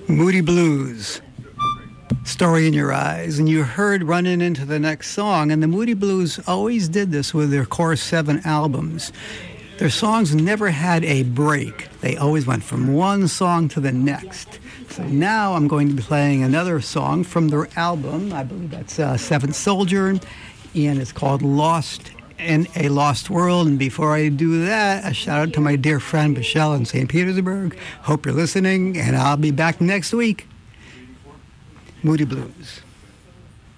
Moody Blues, Story in Your Eyes. And you heard running into the next song. And the Moody Blues always did this with their Core 7 albums. Their songs never had a break. They always went from one song to the next. So now I'm going to be playing another song from their album. I believe that's Seventh Soldier. And it's called Lost in a Lost World. And before I do that, a shout out to my dear friend Michelle in St. Petersburg. Hope you're listening, and I'll be back next week. Moody Blues.